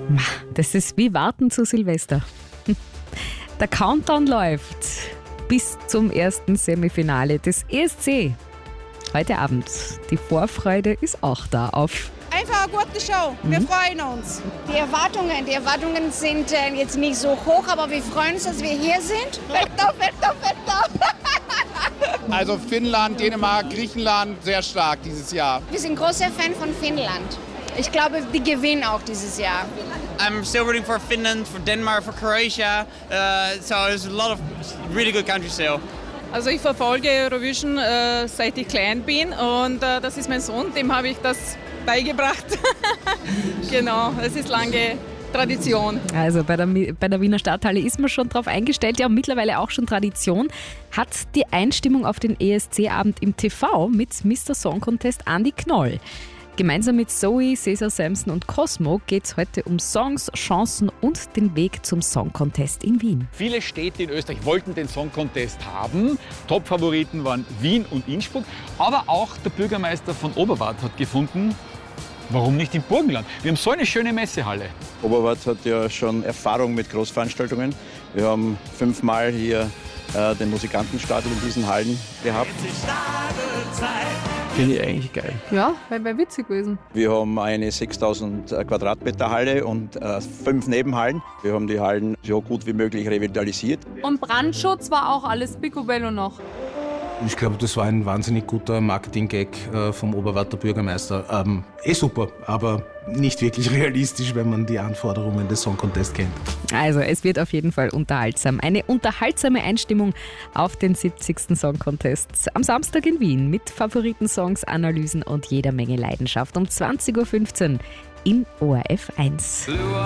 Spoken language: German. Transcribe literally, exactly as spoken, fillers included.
Das ist wie Warten zu Silvester. Der Countdown läuft bis zum ersten Semifinale des E S C. Heute Abend. Die Vorfreude ist auch da auf einfach eine gute Show. Wir mhm. freuen uns. Die Erwartungen, die Erwartungen sind äh, jetzt nicht so hoch, aber wir freuen uns, dass wir hier sind. Wetter, Wetter, Wetter. Also Finnland, Dänemark, Griechenland, sehr stark dieses Jahr. Wir sind großer Fan von Finnland. Ich glaube, die gewinnen auch dieses Jahr. I'm still rooting for Finland, for Denmark, for Croatia. Uh, so there's a lot of really good countries still. Also ich verfolge Eurovision äh, seit ich klein bin und äh, das ist mein Sohn, dem habe ich das beigebracht. Genau, es ist lange Tradition. Also bei der, bei der Wiener Stadthalle ist man schon drauf eingestellt, ja, und mittlerweile auch schon Tradition. Hat die Einstimmung auf den E S C-Abend im T V mit Mister Song Contest Andi Knoll. Gemeinsam mit Zoe, Cesar Samson und Cosmo geht es heute um Songs, Chancen und den Weg zum Song Contest in Wien. Viele Städte in Österreich wollten den Song Contest haben. Top-Favoriten waren Wien und Innsbruck. Aber auch der Bürgermeister von Oberwart hat gefunden, warum nicht im Burgenland? Wir haben so eine schöne Messehalle. Oberwart hat ja schon Erfahrung mit Großveranstaltungen. Wir haben fünfmal hier äh, den Musikantenstadel in diesen Hallen gehabt. Finde ich eigentlich geil. Ja, wäre wär witzig gewesen. Wir haben eine sechstausend Quadratmeter Halle und äh, fünf Nebenhallen. Wir haben die Hallen so gut wie möglich revitalisiert. Und Brandschutz war auch alles picobello noch. Ich glaube, das war ein wahnsinnig guter Marketing-Gag äh, vom Oberwarter Bürgermeister. Ähm, eh super, aber nicht wirklich realistisch, wenn man die Anforderungen des Song Contest kennt. Also es wird auf jeden Fall unterhaltsam. Eine unterhaltsame Einstimmung auf den siebzigsten Song Contest am Samstag in Wien mit Favoritensongs, Analysen und jeder Menge Leidenschaft um zwanzig Uhr fünfzehn in O R F eins.